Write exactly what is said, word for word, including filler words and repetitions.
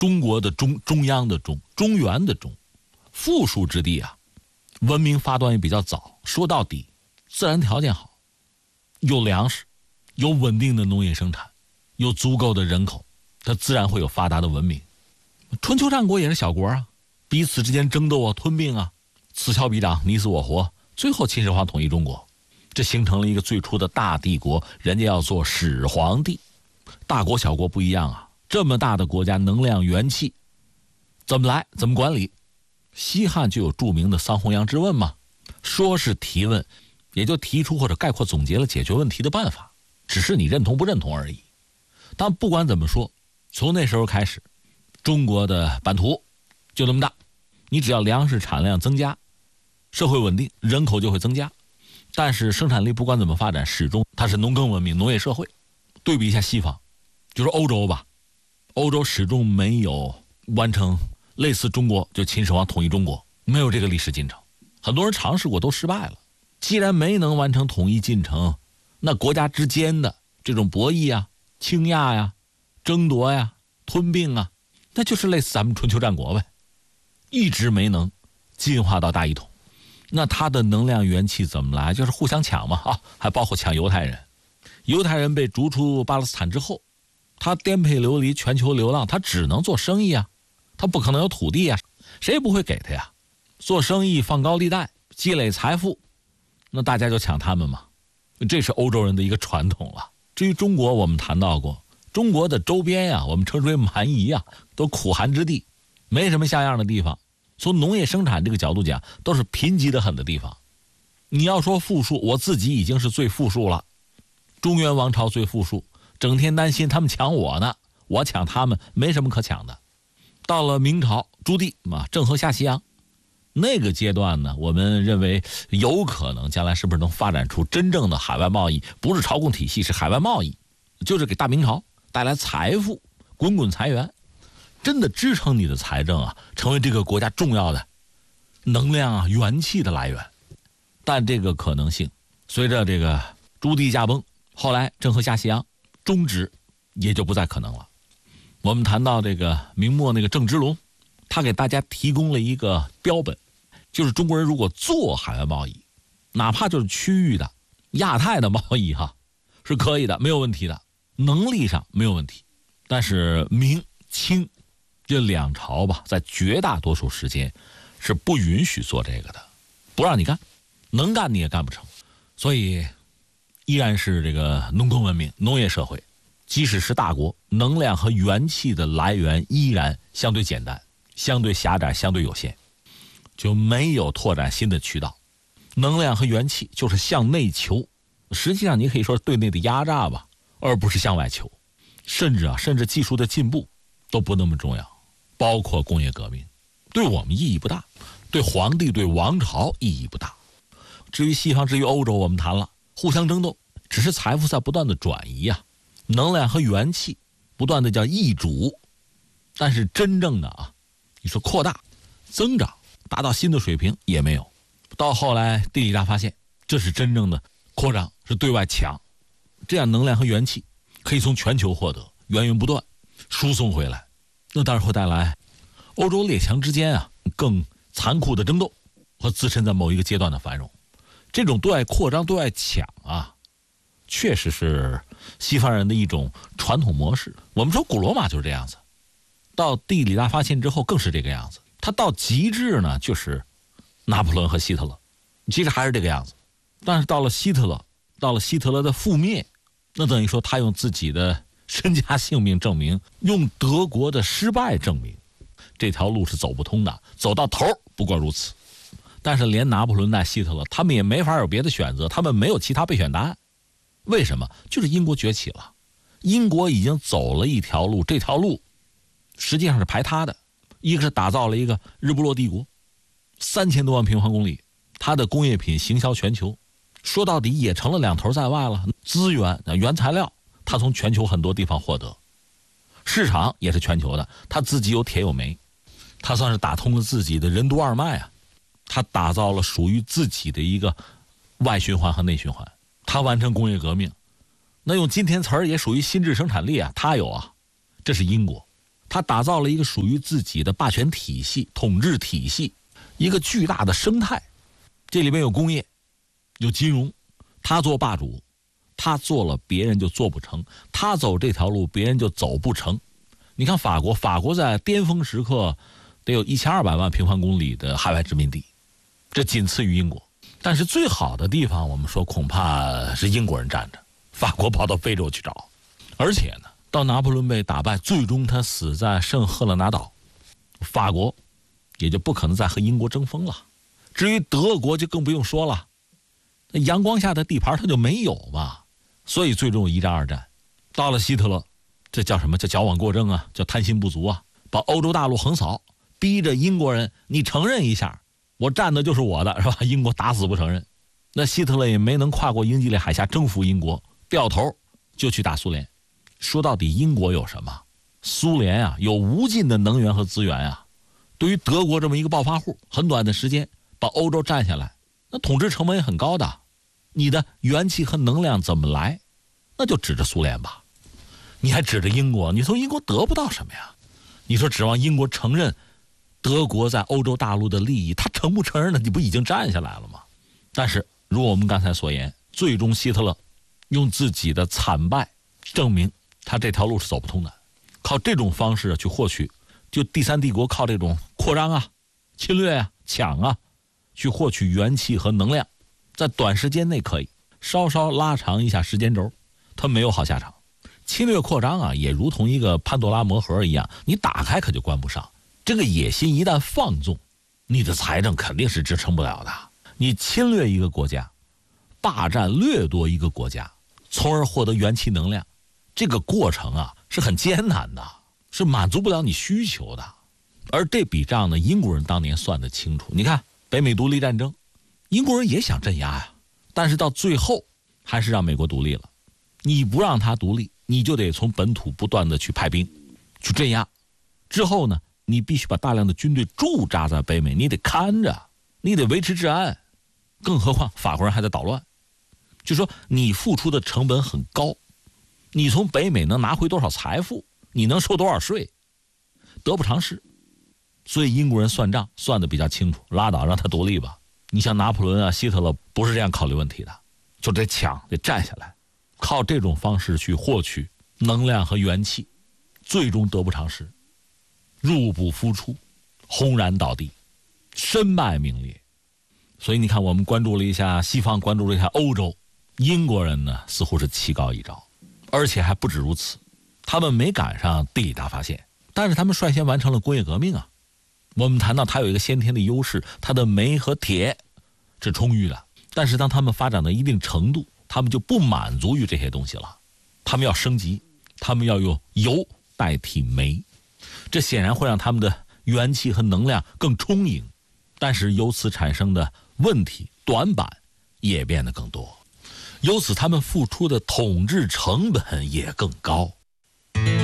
中国的中，中央的中，中原的中，富庶之地啊，文明发端也比较早。说到底，自然条件好，有粮食，有稳定的农业生产，有足够的人口，它自然会有发达的文明。春秋战国也是小国啊，彼此之间争斗啊，吞并啊，此消彼长，你死我活，最后秦始皇统一中国，这形成了一个最初的大帝国，人家要做始皇帝。大国小国不一样啊，这么大的国家，能量元气怎么来，怎么管理？西汉就有著名的桑弘羊之问嘛，说是提问，也就提出或者概括总结了解决问题的办法，只是你认同不认同而已。但不管怎么说，从那时候开始，中国的版图就这么大，你只要粮食产量增加，社会稳定，人口就会增加。但是生产力不管怎么发展，始终它是农耕文明，农业社会。对比一下西方，就是欧洲吧，欧洲始终没有完成类似中国就秦始皇统一中国，没有这个历史进程。很多人尝试过都失败了。既然没能完成统一进程，那国家之间的这种博弈啊、倾轧呀、争夺呀、吞并啊，那就是类似咱们春秋战国呗，一直没能进化到大一统。那他的能量元气怎么来？就是互相抢嘛啊，还包括抢犹太人。犹太人被逐出巴勒斯坦之后，他颠沛流离，全球流浪，他只能做生意啊，他不可能有土地啊，谁也不会给他呀。做生意放高利贷，积累财富，那大家就抢他们嘛，这是欧洲人的一个传统了。至于中国，我们谈到过，中国的周边呀、啊，我们称之为蛮夷啊，都苦寒之地，没什么像样的地方。从农业生产这个角度讲，都是贫瘠的很的地方。你要说富庶，我自己已经是最富庶了。中原王朝最富庶，整天担心他们抢我呢，我抢他们，没什么可抢的。到了明朝朱棣嘛，郑和下西洋，那个阶段呢，我们认为有可能将来是不是能发展出真正的海外贸易，不是朝贡体系，是海外贸易，就是给大明朝带来财富，滚滚财源，真的支撑你的财政啊，成为这个国家重要的能量啊、元气的来源。但这个可能性随着这个朱棣驾崩，后来郑和下西洋终止，也就不再可能了。我们谈到这个明末那个郑芝龙，他给大家提供了一个标本，就是中国人如果做海外贸易，哪怕就是区域的亚太的贸易哈，是可以的，没有问题的，能力上没有问题。但是明清这两朝吧，在绝大多数时间是不允许做这个的，不让你干，能干你也干不成。所以依然是这个农耕文明、农业社会，即使是大国，能量和元气的来源依然相对简单、相对狭窄、相对有限，就没有拓展新的渠道。能量和元气就是向内求，实际上你可以说是对内的压榨吧，而不是向外求。甚至啊，甚至技术的进步都不那么重要，包括工业革命，对我们意义不大，对皇帝、对王朝意义不大。至于西方，至于欧洲，我们谈了互相争斗，只是财富在不断的转移啊，能量和元气不断的叫易主，但是真正的啊，你说扩大、增长、达到新的水平也没有。到后来地理大发现，这是真正的扩张，是对外抢，这样能量和元气可以从全球获得，源源不断输送回来，那当然会带来欧洲列强之间啊更残酷的争斗和自身在某一个阶段的繁荣。这种对外扩张、对外抢啊，确实是西方人的一种传统模式。我们说古罗马就是这样子，到地理大发现之后更是这个样子。它到极致呢，就是拿破仑和希特勒，其实还是这个样子。但是到了希特勒，到了希特勒的覆灭，那等于说他用自己的身家性命证明，用德国的失败证明，这条路是走不通的，走到头不过如此。但是连拿破仑带希特勒，他们也没法有别的选择，他们没有其他备选答案。为什么？就是英国崛起了，英国已经走了一条路，这条路实际上是排他的。一个是打造了一个日不落帝国，三千多万平方公里，它的工业品行销全球，说到底也成了两头在外了。资源、原材料，它从全球很多地方获得，市场也是全球的，它自己有铁有煤，它算是打通了自己的任督二脉啊。它打造了属于自己的一个外循环和内循环，它完成工业革命，那用今天词儿也属于心智生产力啊，它有啊，这是英国。 他打造了一个属于自己的霸权体系、统治体系，一个巨大的生态。这里面有工业，有金融，他做霸主，他做了别人就做不成，他走这条路别人就走不成。你看法国，法国在巅峰时刻得有一千二百万平方公里的海外殖民地，这仅次于英国。但是最好的地方，我们说恐怕是英国人占着，法国跑到非洲去找。而且呢，到拿破仑被打败，最终他死在圣赫勒拿岛，法国也就不可能再和英国争锋了。至于德国就更不用说了，那阳光下的地盘他就没有嘛。所以最终一战二战，到了希特勒，这叫什么？叫矫枉过正啊，叫贪心不足啊，把欧洲大陆横扫，逼着英国人你承认一下，我占的就是我的，是吧？英国打死不承认。那希特勒也没能跨过英吉利海峡征服英国，掉头就去打苏联。说到底，英国有什么？苏联啊，有无尽的能源和资源啊。对于德国这么一个暴发户，很短的时间把欧洲占下来，那统治成本也很高的。你的元气和能量怎么来？那就指着苏联吧。你还指着英国，你从英国得不到什么呀？你说指望英国承认德国在欧洲大陆的利益，他承不承认呢？你不已经占下来了吗？但是如我们刚才所言，最终希特勒用自己的惨败证明他这条路是走不通的。靠这种方式去获取，就第三帝国靠这种扩张啊、侵略啊、抢啊，去获取元气和能量，在短时间内可以稍稍拉长一下时间轴，他没有好下场。侵略扩张啊，也如同一个潘多拉魔盒一样，你打开可就关不上。这个野心一旦放纵，你的财政肯定是支撑不了的。你侵略一个国家，霸占掠夺一个国家，从而获得元气能量，这个过程啊是很艰难的，是满足不了你需求的。而这笔账呢，英国人当年算得清楚。你看北美独立战争，英国人也想镇压呀，但是到最后还是让美国独立了。你不让他独立，你就得从本土不断的去派兵去镇压。之后呢，你必须把大量的军队驻扎在北美，你得看着，你得维持治安。更何况法国人还在捣乱，就说你付出的成本很高，你从北美能拿回多少财富，你能收多少税，得不偿失。所以英国人算账算得比较清楚，拉倒，让他独立吧。你像拿破仑啊、希特勒不是这样考虑问题的，就得抢，得占下来，靠这种方式去获取能量和元气，最终得不偿失，入不敷出，轰然倒地，身败名裂。所以你看，我们关注了一下西方，关注了一下欧洲，英国人呢似乎是棋高一招，而且还不止如此，他们没赶上地理大发现，但是他们率先完成了工业革命啊。我们谈到它有一个先天的优势，它的煤和铁是充裕的，但是当他们发展到一定程度，他们就不满足于这些东西了，他们要升级，他们要用油代替煤，这显然会让他们的元气和能量更充盈，但是由此产生的问题短板也变得更多，由此他们付出的统治成本也更高。